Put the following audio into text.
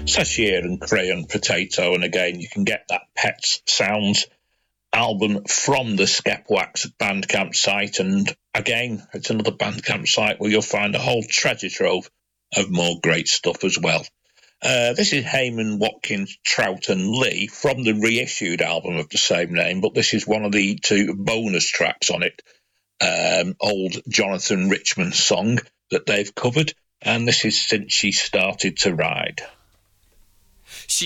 Sashier and Crayon Potato, and again you can get that Pets Sounds album from the Skepwax Bandcamp site, and again it's another Bandcamp site where you'll find a whole treasure trove of more great stuff as well. This is Heyman, Watkins, Trout and Lee from the reissued album of the same name, but this is one of the 2 bonus tracks on it, old Jonathan Richman song that they've covered, and this is Since She Started to Ride.